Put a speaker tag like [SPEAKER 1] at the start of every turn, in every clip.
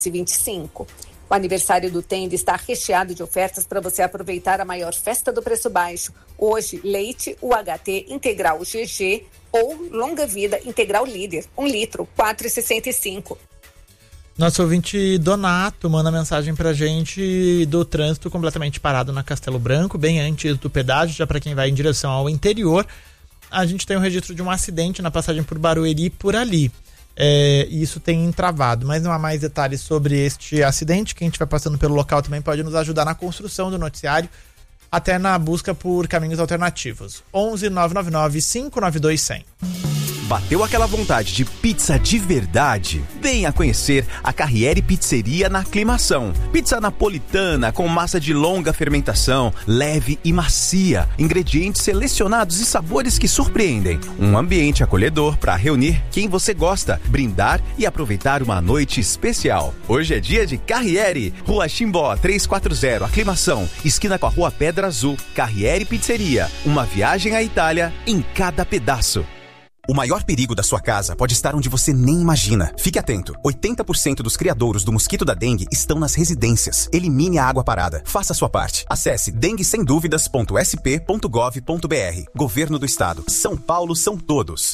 [SPEAKER 1] 25. O aniversário do Tenda está recheado de ofertas para você aproveitar a maior festa do preço baixo. Hoje, leite UHT Integral GG ou Longa Vida Integral Líder, 1 litro, R$ 4,65.
[SPEAKER 2] Nosso ouvinte Donato manda mensagem pra gente do trânsito completamente parado na Castelo Branco, bem antes do pedágio, já para quem vai em direção ao interior. A gente tem um registro de um acidente na passagem por Barueri por ali. E isso tem entravado, mas não há mais detalhes sobre este acidente. Quem estiver passando pelo local também pode nos ajudar na construção do noticiário, até na busca por caminhos alternativos. 11 999 592 100.
[SPEAKER 3] Bateu aquela vontade de pizza de verdade? Venha conhecer a Carriere Pizzeria na Aclimação. Pizza napolitana com massa de longa fermentação, leve e macia, ingredientes selecionados e sabores que surpreendem. Um ambiente acolhedor para reunir quem você gosta, brindar e aproveitar uma noite especial. Hoje é dia de Carriere, Rua Chimbó 340, Aclimação, esquina com a Rua Pedra Azul. Carriere Pizzeria, uma viagem à Itália em cada pedaço. O maior perigo da sua casa pode estar onde você nem imagina. Fique atento. 80% dos criadouros do mosquito da dengue estão nas residências. Elimine a água parada. Faça a sua parte. Acesse denguesemduvidas.sp.gov.br. Governo do Estado. São Paulo são todos.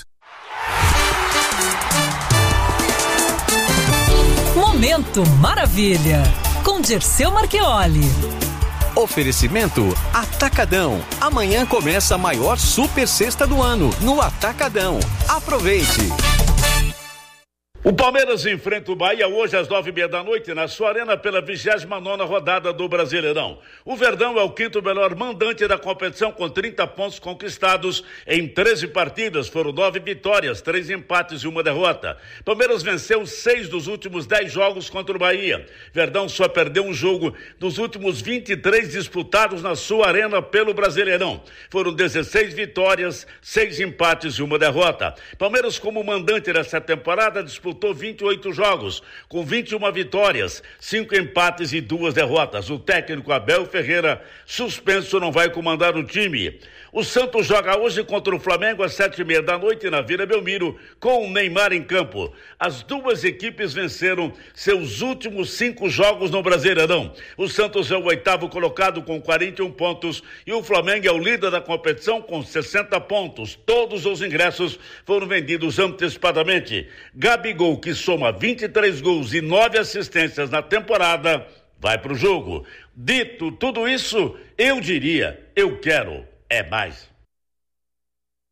[SPEAKER 4] Momento Maravilha, com Dirceu Marchioli.
[SPEAKER 5] Oferecimento Atacadão. Amanhã começa a maior super sexta do ano no Atacadão. Aproveite!
[SPEAKER 6] O Palmeiras enfrenta o Bahia hoje às 9h30 na sua arena pela 29ª rodada do Brasileirão. O Verdão é o 5º melhor mandante da competição com 30 pontos conquistados em 13 partidas. Foram 9 vitórias, 3 empates e 1 derrota. Palmeiras venceu 6 dos últimos 10 jogos contra o Bahia. Verdão só perdeu um jogo dos últimos 23 disputados na sua arena pelo Brasileirão. Foram 16 vitórias, 6 empates e 1 derrota. Palmeiras, como mandante dessa temporada, disputou 28 jogos, com 21 vitórias, 5 empates e 2 derrotas. O técnico Abel Ferreira, suspenso, não vai comandar o time. O Santos joga hoje contra o Flamengo às 7h30 na Vila Belmiro, com o Neymar em campo. As duas equipes venceram seus últimos 5 jogos no Brasileirão. O Santos é o 8º colocado com 41 pontos e o Flamengo é o líder da competição com 60 pontos. Todos os ingressos foram vendidos antecipadamente. Gabigol, que soma 23 gols e 9 assistências na temporada, vai pro jogo. Dito tudo isso, eu diria, eu quero é mais.